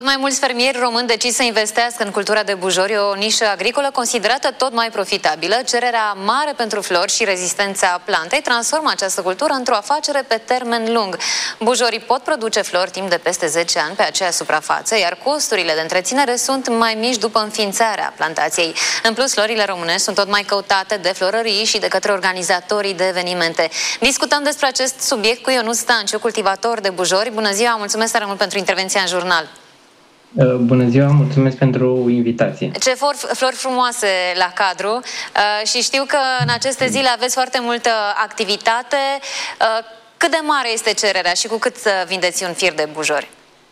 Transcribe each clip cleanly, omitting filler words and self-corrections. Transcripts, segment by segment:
Mai mulți fermieri români decid să investească în cultura de bujori, o nișă agricolă considerată tot mai profitabilă. Cererea mare pentru flori și rezistența plantei transformă această cultură într-o afacere pe termen lung. Bujorii pot produce flori timp de peste 10 ani pe aceeași suprafață, iar costurile de întreținere sunt mai mici după înființarea plantației. În plus, florile românești sunt tot mai căutate de florării și de către organizatorii de evenimente. Discutăm despre acest subiect cu Ionuț Stanciu, cultivator de bujori. Bună ziua, mulțumesc tare mult pentru intervenția în jurnal. Bună ziua, mulțumesc pentru invitație. Ce flori frumoase la cadru și știu că în aceste zile aveți foarte multă activitate. Cât de mare este cererea și cu cât vindeți un fir de bujori?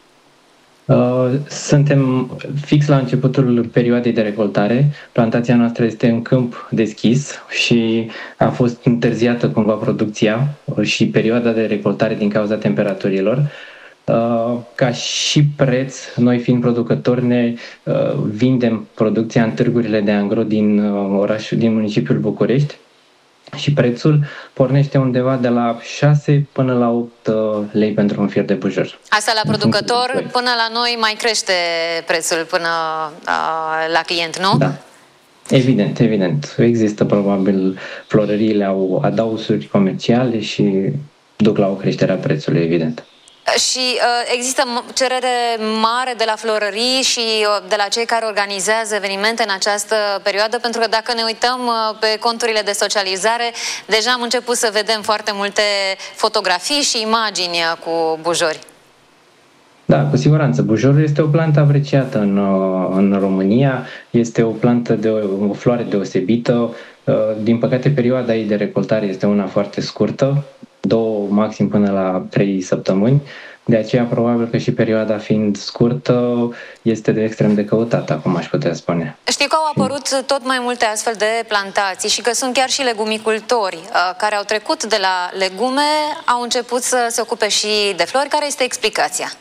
Suntem fix la începutul perioadei de recoltare. Plantația noastră este în câmp deschis și a fost întârziată cumva producția și perioada de recoltare din cauza temperaturilor. Ca și preț, noi fiind producători, ne vindem producția în târgurile de angro din municipiul București și prețul pornește undeva de la 6 până la 8 lei pentru un fier de bujor. Asta la producător, până la noi mai crește prețul până la client, nu? Da. Evident. Există probabil, florăriile au adausuri comerciale și duc la o creștere a prețului, evident. Și există cerere mare de la florării și de la cei care organizează evenimente în această perioadă, pentru că dacă ne uităm pe conturile de socializare, deja am început să vedem foarte multe fotografii și imagini cu bujori. Da, cu siguranță. Bujorul este o plantă apreciată în România, este o plantă de o floare deosebită. Din păcate, perioada ei de recoltare este una foarte scurtă, 2, maxim până la 3 săptămâni. De aceea, probabil că și perioada fiind scurtă, este extrem de căutată, acum aș putea spune. Știu că au apărut tot mai multe astfel de plantații și că sunt chiar și legumicultori care au trecut de la legume, au început să se ocupe și de flori. Care este explicația?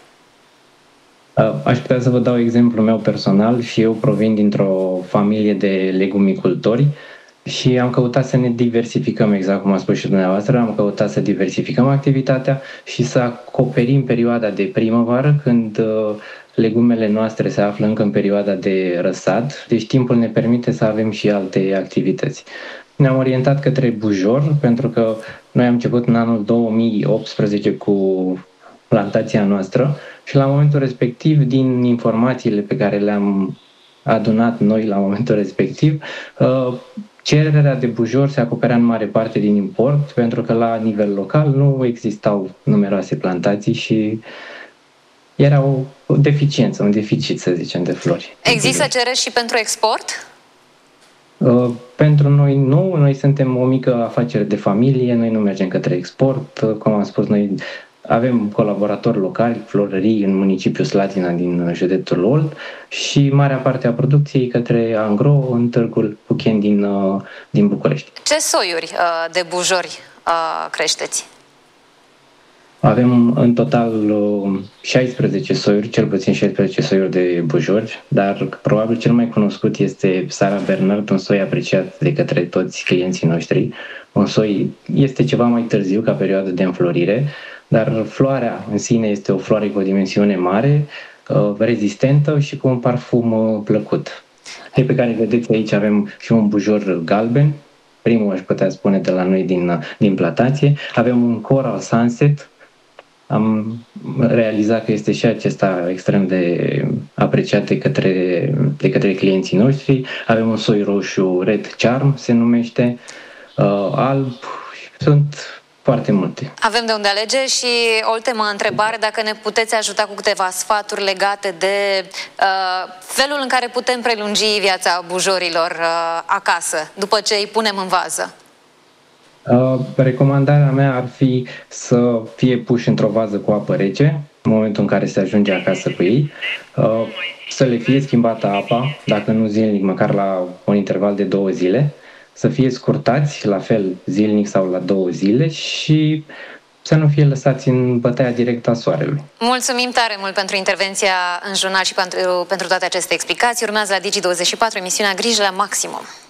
Aș putea să vă dau exemplul meu personal. Și eu provin dintr-o familie de legumicultori și am căutat să ne diversificăm, exact cum a spus și dumneavoastră, am căutat să diversificăm activitatea și să acoperim perioada de primăvară, când legumele noastre se află încă în perioada de răsad, deci timpul ne permite să avem și alte activități. Ne-am orientat către bujor, pentru că noi am început în anul 2018 cu plantația noastră și la momentul respectiv, din informațiile pe care le-am adunat noi la momentul respectiv, cererea de bujor se acoperea în mare parte din import, pentru că la nivel local nu existau numeroase plantații și era o deficiență, un deficit, să zicem, de flori. Există cerere și pentru export? Pentru noi nu, noi suntem o mică afacere de familie, noi nu mergem către export, cum am spus, noi avem colaboratori locali, florării în municipiul Slatina din județul Olt și marea parte a producției către angro în târgul Puchen din București. Ce soiuri de bujori creșteți? Avem în total 16 soiuri, cel puțin 16 soiuri de bujori, dar probabil cel mai cunoscut este Sara Bernard, un soi apreciat de către toți clienții noștri. Un soi este ceva mai târziu ca perioadă de înflorire, dar floarea în sine este o floare cu o dimensiune mare, rezistentă și cu un parfum plăcut. Pe care vedeți aici avem și un bujor galben, primul aș putea spune de la noi din plantație. Avem un Coral Sunset, am realizat că este și acesta extrem de apreciat de către clienții noștri. Avem un soi roșu, Red Charm se numește, alb, sunt foarte multe. Avem de unde alege și o ultimă întrebare, dacă ne puteți ajuta cu câteva sfaturi legate de felul în care putem prelungi viața bujorilor acasă, după ce îi punem în vază. Recomandarea mea ar fi să fie puși într-o vază cu apă rece, în momentul în care se ajunge acasă cu ei, să le fie schimbată apa, dacă nu zilnic, măcar la un interval de 2 zile, să fie scurtați, la fel, zilnic sau la 2 zile și să nu fie lăsați în bătaia directă a soarelui. Mulțumim tare mult pentru intervenția în jurnal și pentru toate aceste explicații. Urmează la Digi24 emisiunea Grijă la maximum.